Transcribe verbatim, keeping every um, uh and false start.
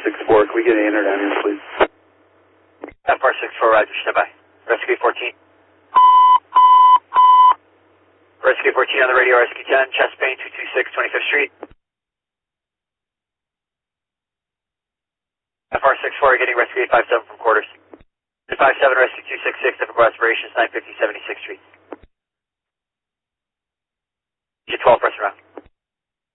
six four, can we get an inner down here, please? F R six four, Roger, stand by. Rescue fourteen. Rescue fourteen on the radio, Rescue ten, chest pain, two two six, twenty-fifth Street. F R six four, getting Rescue eight five seven from quarters. eight five seven, Rescue two six six, typical aspirations, nine fifty, seventy-sixth Street. G twelve, press around.